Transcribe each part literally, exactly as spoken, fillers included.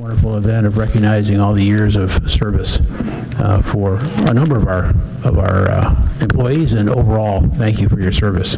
wonderful event of recognizing all the years of service uh, for a number of our of our uh, employees, and overall, thank you for your service.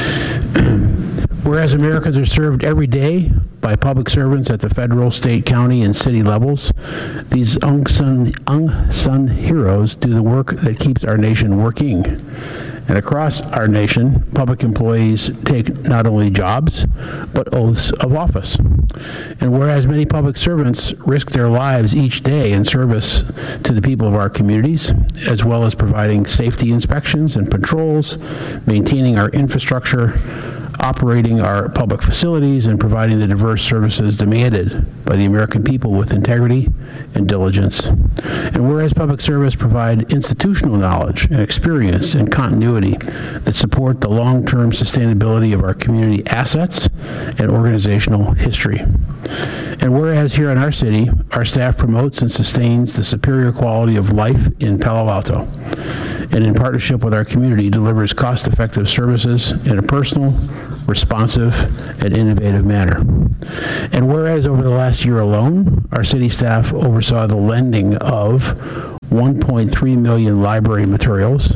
Whereas Americans are served every day by public servants at the federal, state, county, and city levels, these unsung, unsung heroes do the work that keeps our nation working. And across our nation, public employees take not only jobs, but oaths of office. And whereas many public servants risk their lives each day in service to the people of our communities, as well as providing safety inspections and patrols, maintaining our infrastructure, operating our public facilities, and providing the diverse services demanded by the American people with integrity and diligence. And whereas public service provide institutional knowledge and experience and continuity that support the long-term sustainability of our community assets and organizational history. And whereas here in our city, our staff promotes and sustains the superior quality of life in Palo Alto, and in partnership with our community delivers cost-effective services in a personal, responsive, and innovative manner. And whereas over the last year alone, our city staff oversaw the lending of one point three million library materials,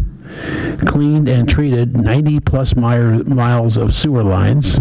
cleaned and treated ninety plus miles of sewer lines,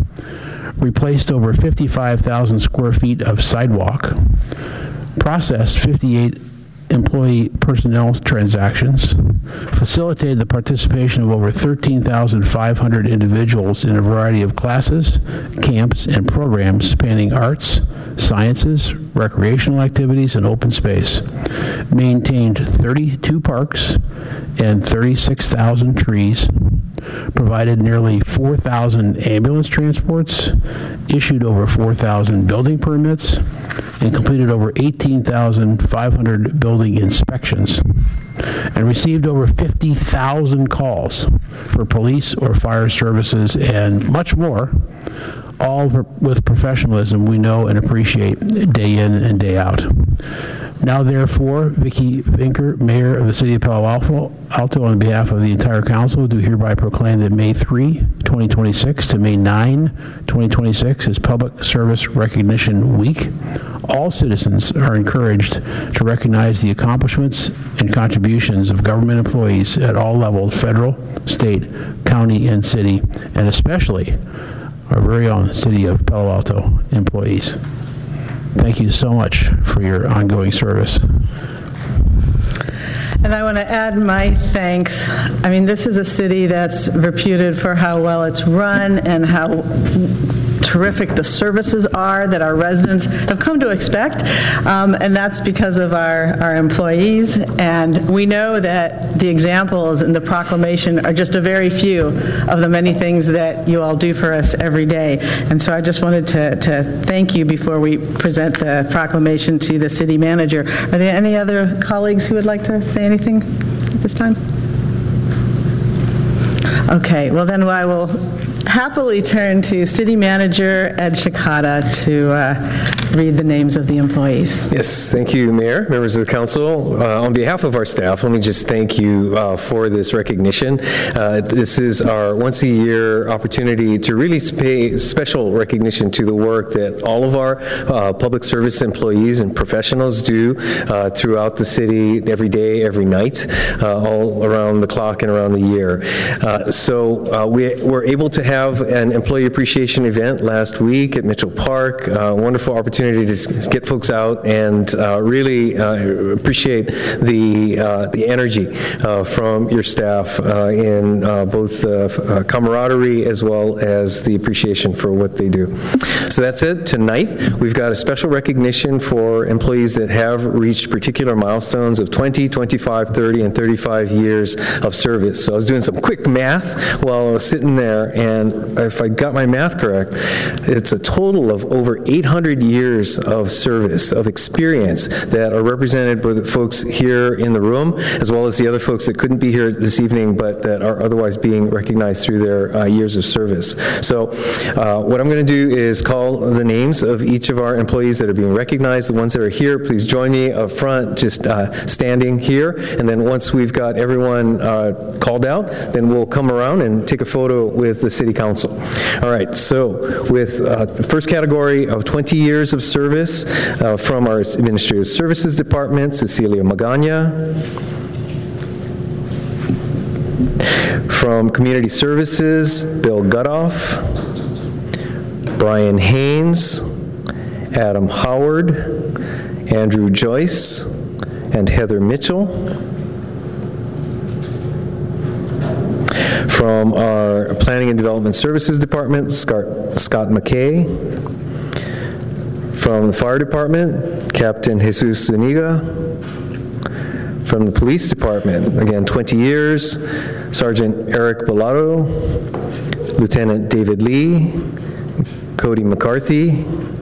replaced over fifty-five thousand square feet of sidewalk, processed fifty-eight employee personnel transactions, facilitated the participation of over thirteen thousand five hundred individuals in a variety of classes, camps, and programs spanning arts, sciences, recreational activities, and open space, maintained thirty-two parks and thirty-six thousand trees, provided nearly four thousand ambulance transports, issued over four thousand building permits, and completed over eighteen thousand five hundred building inspections, and received over fifty thousand calls for police or fire services, and much more, all with professionalism we know and appreciate day in and day out. Now, therefore, Vicki Vinker, Mayor of the City of Palo Alto, Alto, on behalf of the entire council, do hereby proclaim that May third, twenty twenty-six to May ninth, twenty twenty-six is Public Service Recognition Week. All citizens are encouraged to recognize the accomplishments and contributions of government employees at all levels, federal, state, county, and city, and especially our very own City of Palo Alto employees. Thank you so much for your ongoing service. And I want to add my thanks. I mean, this is a city that's reputed for how well it's run and how terrific the services are that our residents have come to expect, um, and that's because of our, our employees. And we know that the examples in the proclamation are just a very few of the many things that you all do for us every day. And so I just wanted to, to thank you before we present the proclamation to the city manager. Are there any other colleagues who would like to say anything at this time? Okay, well then I will happily turn to City Manager Ed Shikata to uh, read the names of the employees. Yes, thank you, Mayor, members of the council. Uh, on behalf of our staff, let me just thank you uh, for this recognition. Uh, this is our once-a-year opportunity to really pay special recognition to the work that all of our uh, public service employees and professionals do uh, throughout the city, every day, every night, uh, all around the clock and around the year. Uh, so uh, we were able to have an employee appreciation event last week at Mitchell Park. Uh, wonderful opportunity to get folks out and uh, really uh, appreciate the uh, the energy uh, from your staff uh, in uh, both uh, camaraderie as well as the appreciation for what they do. So that's it. Tonight we've got a special recognition for employees that have reached particular milestones of twenty, twenty-five, thirty, and thirty-five years of service. So I was doing some quick math while I was sitting there, and if I got my math correct, it's a total of over eight hundred years of service, of experience that are represented by the folks here in the room, as well as the other folks that couldn't be here this evening, but that are otherwise being recognized through their uh, years of service. So uh, what I'm going to do is call the names of each of our employees that are being recognized. The ones that are here, please join me up front, just uh, standing here. And then once we've got everyone uh, called out, then we'll come around and take a photo with the City Council. All right, so with uh, the first category of twenty years of service uh, from our Administrative Services Department, Cecilia Magana. From Community Services, Bill Gutoff, Brian Haynes, Adam Howard, Andrew Joyce, and Heather Mitchell. From our Planning and Development Services Department, Scott, Scott McKay. From the Fire Department, Captain Jesus Zuniga. From the Police Department, again, twenty years, Sergeant Eric Bellotto, Lieutenant David Lee, Cody McCarthy.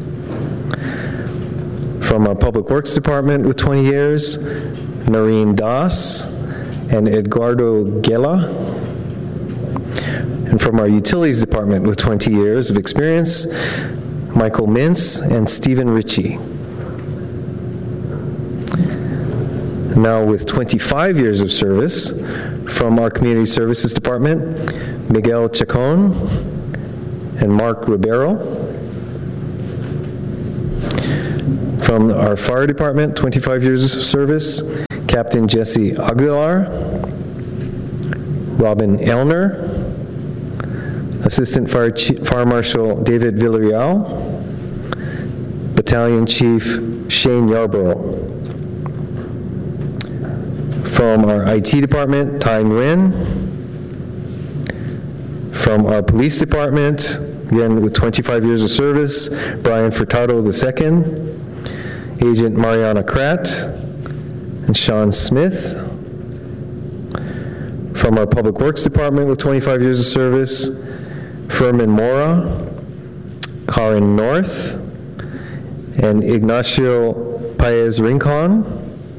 From our Public Works Department with twenty years, Noreen Das and Eduardo Guela. And from our Utilities Department with twenty years of experience, Michael Mintz and Stephen Ritchie. Now with twenty-five years of service, from our Community Services Department, Miguel Chacon and Mark Ribeiro. From our Fire Department, twenty-five years of service, Captain Jesse Aguilar, Robin Elner, Assistant Fire, Chief, Fire Marshal David Villarreal, Battalion Chief Shane Yarborough. From our I T department, Ty Nguyen. From our police department, again with twenty-five years of service, Brian Furtado the second, Agent Mariana Kratt, and Sean Smith. From our public works department with twenty-five years of service, Furman Mora, Karin North, and Ignacio Paez Rincon.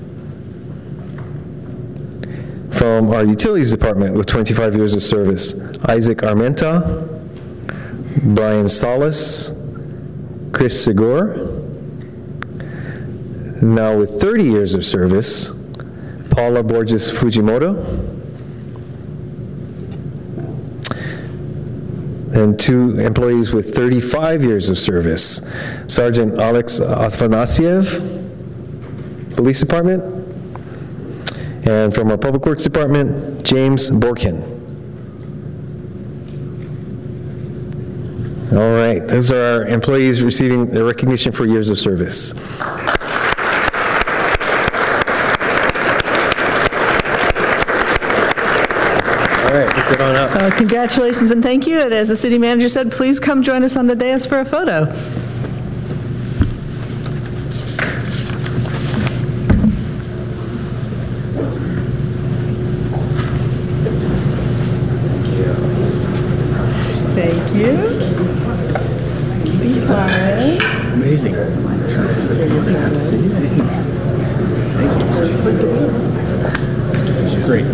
From our utilities department with twenty-five years of service, Isaac Armenta, Brian Solis, Chris Segur. Now with thirty years of service, Paula Borges Fujimoto. And two employees with thirty-five years of service, Sergeant Alex Afanasiev, Police Department. And from our Public Works Department, James Borkin. All right, those are our employees receiving the recognition for years of service. All right, let's get on up. Uh, congratulations and thank you. And as the city manager said, please come join us on the dais for a photo. Thank you. Please, all right. Amazing. Great.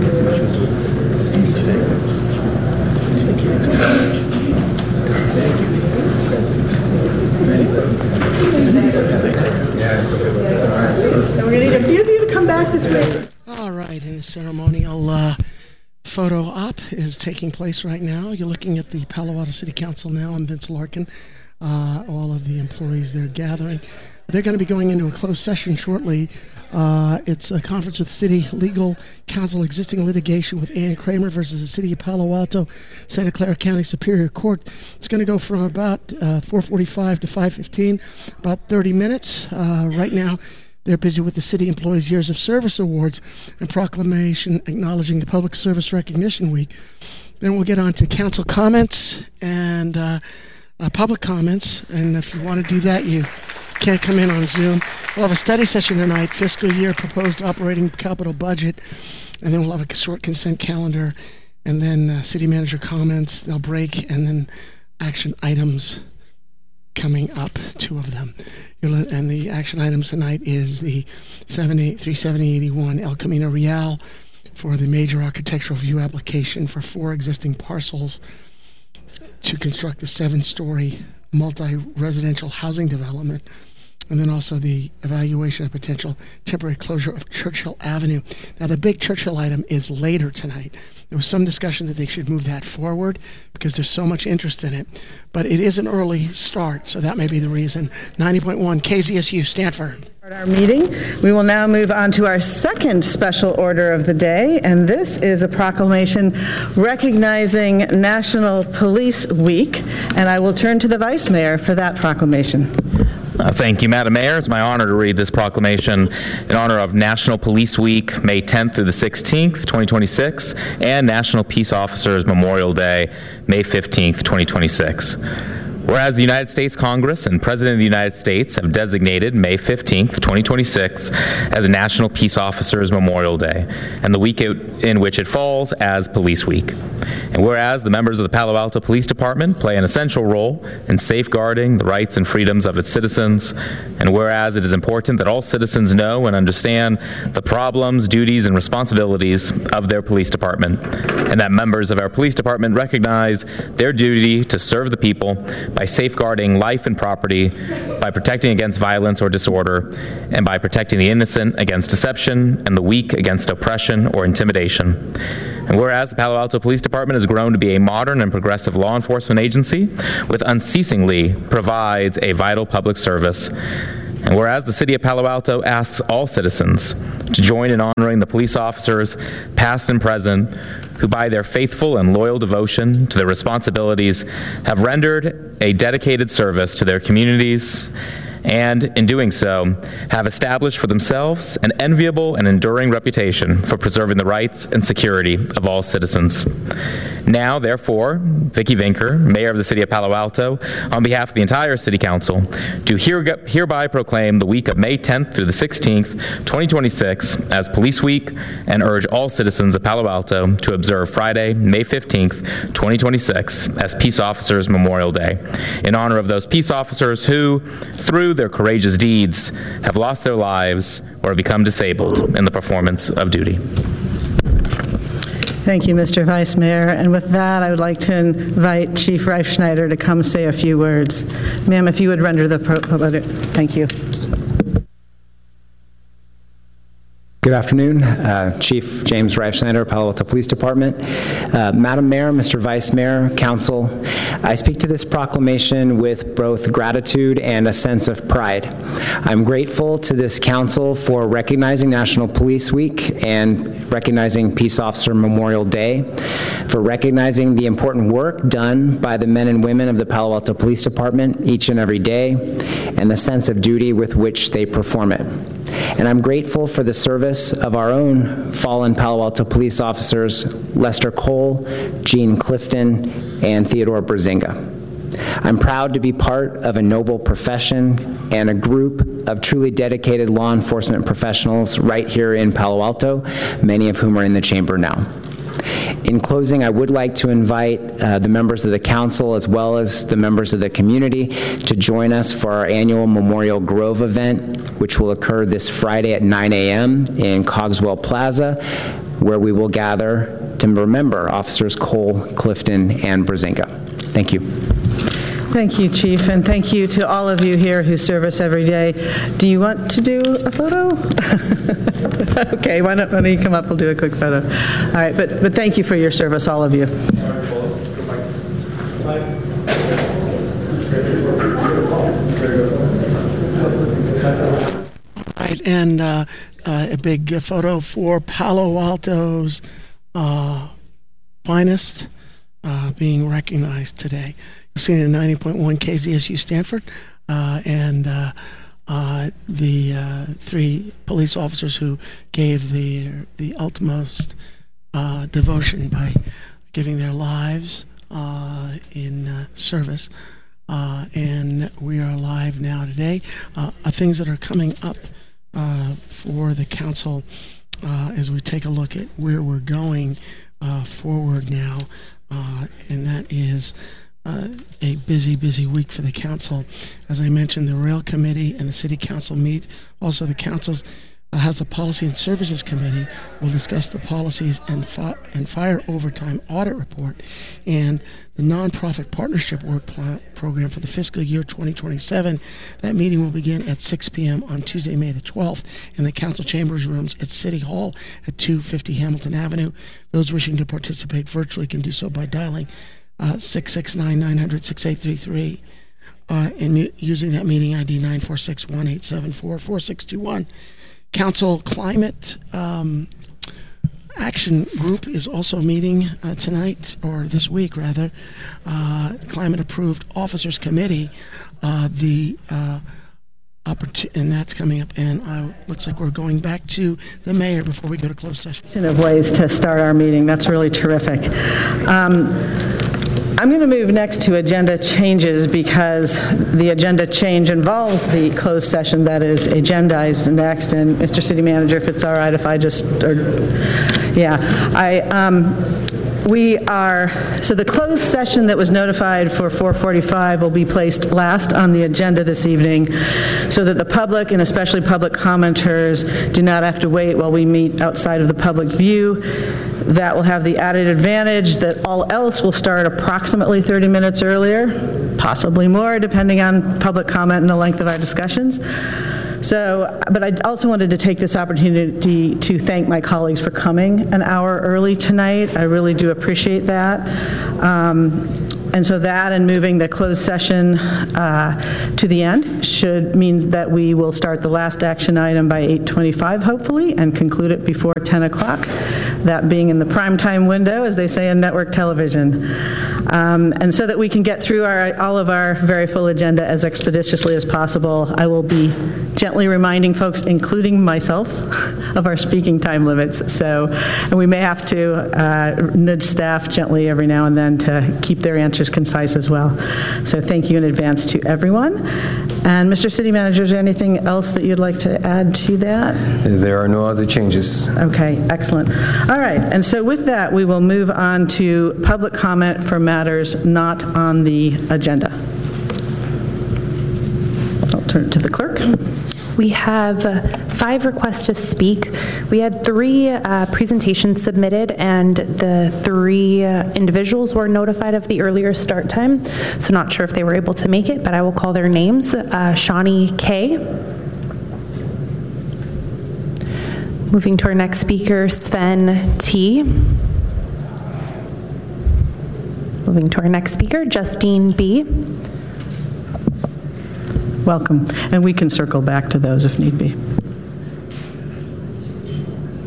And we're going to need a few of you to come back this way. All right, and the ceremonial uh, photo op is taking place right now. You're looking at the Palo Alto City Council now. I'm Vince Larkin. Uh, all of the employees they're gathering. They're going to be going into a closed session shortly. Uh, it's a conference with City Legal Counsel, existing litigation with Ann Kramer versus the City of Palo Alto, Santa Clara County Superior Court. It's going to go from about uh, four forty-five to five fifteen, about thirty minutes. Uh, right now, they're busy with the City Employees Years of Service Awards and proclamation acknowledging the Public Service Recognition Week. Then we'll get on to council comments and uh, uh, public comments. And if you want to do that, you can't come in on Zoom. We'll have a study session tonight, fiscal year proposed operating capital budget, and then we'll have a short consent calendar, and then uh, city manager comments. They'll break, and then action items coming up, two of them. And the action items tonight is the three seventy eighty-one El Camino Real for the major architectural review application for four existing parcels to construct a seven-story multi-residential housing development and then also the evaluation of potential temporary closure of Churchill Avenue. Now, the big Churchill item is later tonight. There was some discussion that they should move that forward because there's so much interest in it. But it is an early start, so that may be the reason. ninety point one K Z S U, Stanford. Our meeting. We will now move on to our second special order of the day, and this is a proclamation recognizing National Police Week, and I will turn to the Vice Mayor for that proclamation. Uh, thank you, Madam Mayor. It's my honor to read this proclamation in honor of National Police Week, May tenth through the sixteenth, twenty twenty-six, and National Peace Officers Memorial Day, May fifteenth, twenty twenty-six. Whereas the United States Congress and President of the United States have designated May fifteenth, twenty twenty-six as National Peace Officers Memorial Day, and the week in which it falls as Police Week. And whereas the members of the Palo Alto Police Department play an essential role in safeguarding the rights and freedoms of its citizens, and whereas it is important that all citizens know and understand the problems, duties, and responsibilities of their police department, and that members of our police department recognize their duty to serve the people by safeguarding life and property, by protecting against violence or disorder, and by protecting the innocent against deception and the weak against oppression or intimidation. And whereas the Palo Alto Police Department has grown to be a modern and progressive law enforcement agency with unceasingly provides a vital public service, and whereas the City of Palo Alto asks all citizens to join in honoring the police officers, past and present, who by their faithful and loyal devotion to their responsibilities have rendered a dedicated service to their communities, and in doing so have established for themselves an enviable and enduring reputation for preserving the rights and security of all citizens. Now, therefore, Vicki Vinker, Mayor of the City of Palo Alto, on behalf of the entire City Council, do here, hereby proclaim the week of May tenth through the sixteenth, twenty twenty-six as Police Week, and urge all citizens of Palo Alto to observe Friday, May fifteenth, twenty twenty-six as Peace Officers Memorial Day, in honor of those peace officers who, through their courageous deeds, have lost their lives or become disabled in the performance of duty. Thank you, Mister Vice Mayor. And with that, I would like to invite Chief Reifschneider to come say a few words. Ma'am, if you would render the pro- thank you. Good afternoon, uh, Chief James Reifschneider, Palo Alto Police Department. Uh, Madam Mayor, Mister Vice Mayor, Council, I speak to this proclamation with both gratitude and a sense of pride. I'm grateful to this Council for recognizing National Police Week and recognizing Peace Officer Memorial Day, for recognizing the important work done by the men and women of the Palo Alto Police Department each and every day, and the sense of duty with which they perform it. And I'm grateful for the service of our own fallen Palo Alto police officers, Lester Cole, Gene Clifton, and Theodore Brzezinga. I'm proud to be part of a noble profession and a group of truly dedicated law enforcement professionals right here in Palo Alto, many of whom are in the chamber now. In closing, I would like to invite uh, the members of the council as well as the members of the community to join us for our annual Memorial Grove event, which will occur this Friday at nine a.m. in Cogswell Plaza, where we will gather to remember Officers Cole, Clifton, and Brzezinga. Thank you. Thank you, Chief, and thank you to all of you here who serve us every day. Do you want to do a photo? Okay, why don't, why don't you come up? We'll do a quick photo. All right, but, but thank you for your service, all of you. All right, and uh, uh, a big uh, photo for Palo Alto's uh, finest uh, being recognized today. You're seeing it at ninety point one K Z S U Stanford, uh, and uh, uh, the uh, three police officers who gave the the utmost uh, devotion by giving their lives uh, in uh, service. Uh, and we are live now today. Uh, uh, things that are coming up uh, for the council uh, as we take a look at where we're going uh, forward now, uh, and that is Uh, a busy, busy week for the council. As I mentioned, the Rail Committee and the City Council meet. Also, the council's uh, has a Policy and Services Committee. We'll discuss the policies and, fi- and fire overtime audit report and the nonprofit partnership work plan program for the fiscal year twenty twenty-seven. That meeting will begin at six p.m. on Tuesday, May the twelfth in the council chambers rooms at City Hall at two fifty Hamilton Avenue. Those wishing to participate virtually can do so by dialing uh, six six nine, nine hundred, six eight three three uh, and u- using that meeting I D nine four six, one eight seven four, four six two one. Council Climate um, Action Group is also meeting uh, tonight, or this week rather. Uh, Climate Approved Officers Committee, uh, the uh, opportu- and that's coming up. And uh, looks like we're going back to the mayor before we go to closed session. Of ways to start our meeting. That's really terrific. Um, I'm going to move next to agenda changes because the agenda change involves the closed session that is agendized next. And Mister City Manager, if it's all right, if I just, or, yeah, I. Um, We are, so the closed session that was notified for four forty-five will be placed last on the agenda this evening so that the public, and especially public commenters, do not have to wait while we meet outside of the public view. That will have the added advantage that all else will start approximately thirty minutes earlier, possibly more, depending on public comment and the length of our discussions. So, but I also wanted to take this opportunity to thank my colleagues for coming an hour early tonight. I really do appreciate that. Um, and so that and moving the closed session uh, to the end should mean that we will start the last action item by eight twenty-five, hopefully, and conclude it before ten o'clock, that being in the prime time window, as they say in network television. Um, and so that we can get through our, all of our very full agenda as expeditiously as possible, I will be gently reminding folks, including myself, of our speaking time limits. So, and we may have to uh, nudge staff gently every now and then to keep their answers concise as well. So thank you in advance to everyone. And Mister City Manager, is there anything else that you'd like to add to that? There are no other changes. Okay, excellent. All right, and so with that, we will move on to public comment for matters not on the agenda. I'll turn it to the clerk. We have five requests to speak. We had three uh, presentations submitted, and the three uh, individuals were notified of the earlier start time, so not sure if they were able to make it, but I will call their names. Uh, Shawnee K. Moving to our next speaker, Sven T. Moving to our next speaker, Justine B. Welcome. And we can circle back to those if need be.